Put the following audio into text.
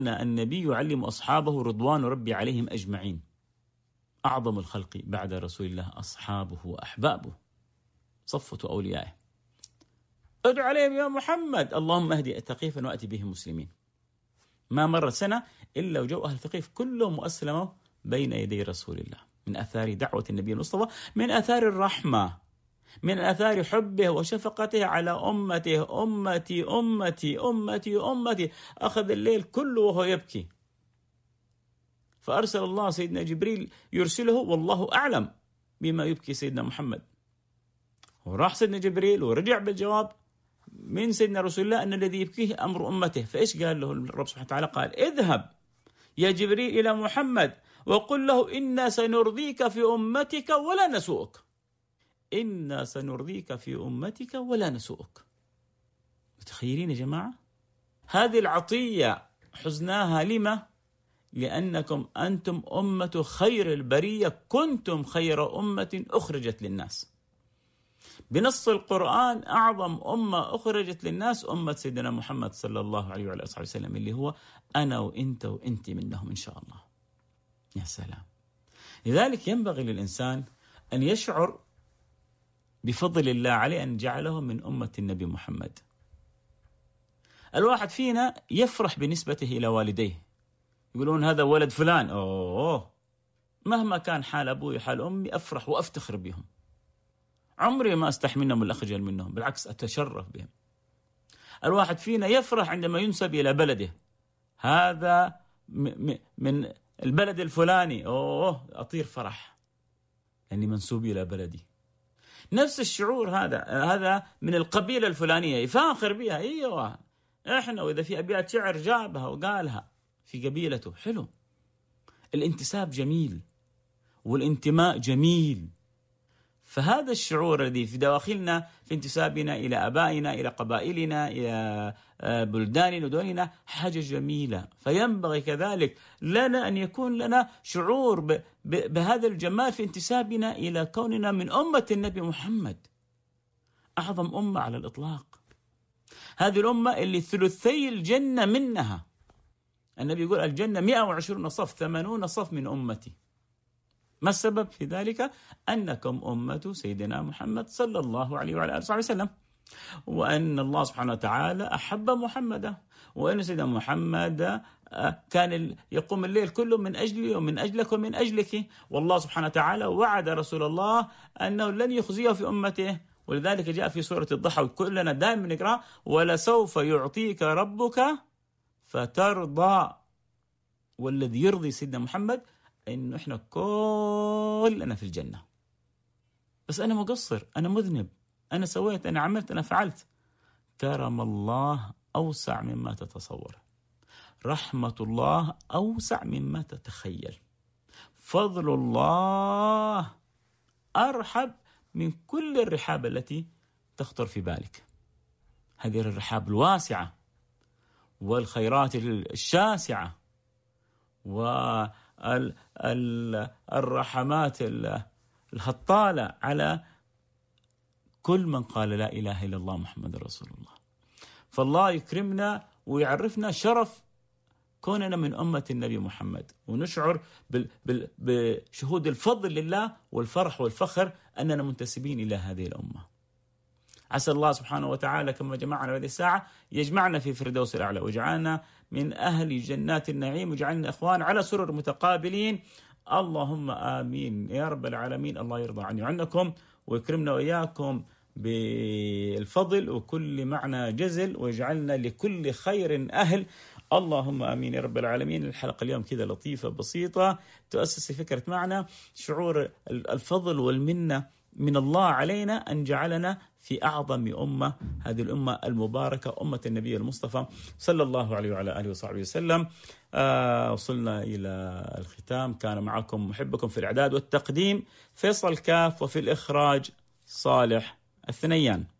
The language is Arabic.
النبي يعلم أصحابه رضوان ربي عليهم أجمعين. أعظم الخلق بعد رسول الله أصحابه وأحبابه، صفة أوليائه. ادعو عليهم يا محمد، اللهم اهدي ثقيفا وأتي بهم مسلمين. ما مرت سنة إلا وجو أهل ثقيف كلهم وأسلموا بين يدي رسول الله، من أثار دعوة النبي المصطفى، من أثار الرحمة، من أثار حبه وشفقته على أمته. أمتي أمتي أمتي أمتي. أخذ الليل كله وهو يبكي، فأرسل الله سيدنا جبريل يرسله والله أعلم بما يبكي سيدنا محمد. وراح سيدنا جبريل ورجع بالجواب من سيدنا رسول الله أن الذي يبكيه أمر أمته. فإيش قال له الرب سبحانه وتعالى؟ قال اذهب يا جبريل إلى محمد وقل له إنا سنرضيك في أمتك ولا نسوءك. إنا سنرضيك في أمتك ولا نسوءك. متخيلين يا جماعة؟ هذه العطية حزناها لما؟ لأنكم أنتم أمة خير البرية، كنتم خير أمة أخرجت للناس. بنص القرآن أعظم أمة أخرجت للناس أمة سيدنا محمد صلى الله عليه وعلى آله وسلم، اللي هو أنا وإنت وإنت منهم إن شاء الله. يا سلام. لذلك ينبغي للإنسان أن يشعر بفضل الله عليه أن جعله من أمة النبي محمد. الواحد فينا يفرح بنسبته إلى والديه، يقولون هذا ولد فلان، أوه مهما كان حال أبوي حال أمي أفرح وأفتخر بهم، عمري ما أستحي منهم ولا أخجل منهم، بالعكس أتشرف بهم. الواحد فينا يفرح عندما ينسب إلى بلده، هذا من البلد الفلاني، أوه أطير فرح لأني منسوب إلى بلدي. نفس الشعور هذا من القبيلة الفلانية، يفاخر بها. أيوة إحنا، وإذا في أبيات شعر جابها وقالها في قبيلته. حلو. الانتساب جميل والانتماء جميل. فهذا الشعور الذي في دواخلنا في انتسابنا إلى أبائنا، إلى قبائلنا، إلى بلداننا ودولنا حاجة جميلة. فينبغي كذلك لنا أن يكون لنا شعور بهذا الجمال في انتسابنا إلى كوننا من أمة النبي محمد، أعظم أمة على الإطلاق. هذه الأمة اللي ثلثي الجنة منها. النبي يقول الجنة 120 صف، 80 صف من أمتي. ما السبب في ذلك؟ أنكم أمة سيدنا محمد صلى الله عليه وعلى آله وسلم، وأن الله سبحانه وتعالى أحب محمدا، وأن سيدنا محمد كان يقوم الليل كله من أجلي ومن أجلك ومن أجلك. والله سبحانه وتعالى وعد رسول الله أنه لن يخزيه في أمته، ولذلك جاء في سورة الضحى كلنا دائما نقرأ ولسوف يعطيك ربك فترضى. والذي يرضي سيدنا محمد إنه إحنا كلنا في الجنة. بس أنا مقصر، أنا مذنب، أنا سويت، أنا عملت، أنا فعلت. كرم الله أوسع مما تتصور، رحمة الله أوسع مما تتخيل، فضل الله أرحب من كل الرحاب التي تخطر في بالك. هذه الرحاب الواسعة والخيرات الشاسعة والرحمات الهطالة على كل من قال لا إله إلا الله محمد رسول الله. فالله يكرمنا ويعرفنا شرف كوننا من أمة النبي محمد، ونشعر بشهود الفضل لله والفرح والفخر أننا منتسبين إلى هذه الأمة. عسى الله سبحانه وتعالى كما جمعنا هذه الساعة يجمعنا في فردوس الأعلى، وجعلنا من أهل جنات النعيم، وجعلنا إخوان على سرر متقابلين. اللهم آمين يا رب العالمين. الله يرضى عني وعنكم ويكرمنا وإياكم بالفضل وكل معنى جزل، ويجعلنا لكل خير أهل. اللهم آمين يا رب العالمين. الحلقة اليوم كذا لطيفة بسيطة تؤسس فكرة معنى شعور الفضل والمنة من الله علينا أن جعلنا في أعظم أمة، هذه الأمة المباركة أمة النبي المصطفى صلى الله عليه وعلى آله وصحبه وسلم. وصلنا إلى الختام. كان معكم محبكم في الإعداد والتقديم فيصل كاف، وفي الإخراج صالح الثنيان.